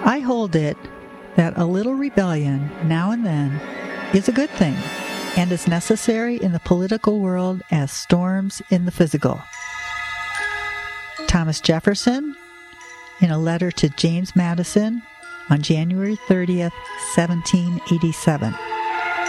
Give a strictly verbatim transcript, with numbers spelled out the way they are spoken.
I hold it that a little rebellion now and then is a good thing and is necessary in the political world as storms in the physical. Thomas Jefferson, in a letter to James Madison on January thirtieth, seventeen eighty-seven.